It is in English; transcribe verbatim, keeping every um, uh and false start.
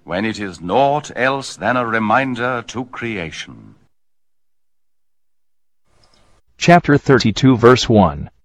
when it is naught else than a reminder to creation. Chapter thirty-two, verse one.